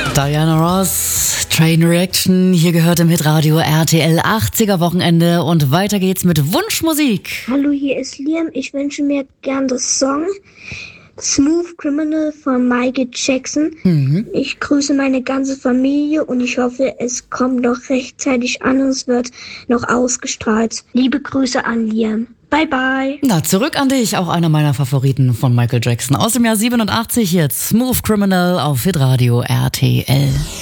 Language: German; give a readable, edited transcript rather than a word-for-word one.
Diana Ross, Train Reaction, hier gehört im Hitradio RTL 80er Wochenende und weiter geht's mit Wunschmusik. Hallo, hier ist Liam. Ich wünsche mir gern das Song Smooth Criminal von Michael Jackson. Ich grüße meine ganze Familie und ich hoffe, es kommt noch rechtzeitig an und es wird noch ausgestrahlt. Liebe Grüße an Liam. Bye, bye. Na, zurück an dich, auch einer meiner Favoriten von Michael Jackson. Aus dem Jahr 87 jetzt Smooth Criminal auf Hitradio RTL.